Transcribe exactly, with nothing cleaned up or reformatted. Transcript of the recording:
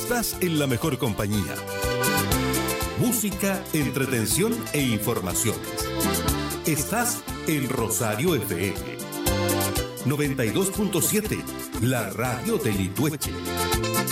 estás en la mejor compañía. Música, entretención e informaciones. Estás en Rosario F M noventa y dos punto siete, la radio de Litueche.